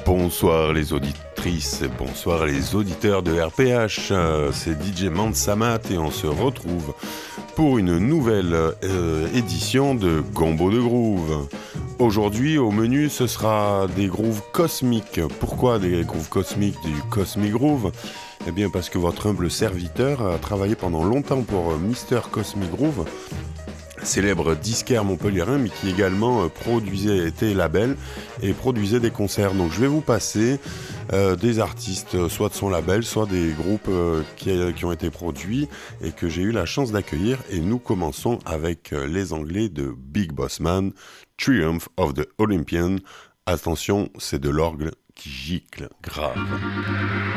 Bonsoir les auditrices et bonsoir les auditeurs de RPH, c'est DJ Mansamat et on se retrouve pour une nouvelle édition de Gombo de Groove. Aujourd'hui au menu ce sera des grooves cosmiques. Pourquoi des grooves cosmiques, du Cosmic Groove ? Eh bien parce que votre humble serviteur a travaillé pendant longtemps pour Mister Cosmic Groove, célèbre disquaire montpelliérain, mais qui également était label et produisait des concerts. Donc je vais vous passer des artistes, soit de son label, soit des groupes qui ont été produits et que j'ai eu la chance d'accueillir. Et nous commençons avec les Anglais de Big Boss Man, Triumph of the Olympian. Attention, c'est de l'orgue qui gicle grave.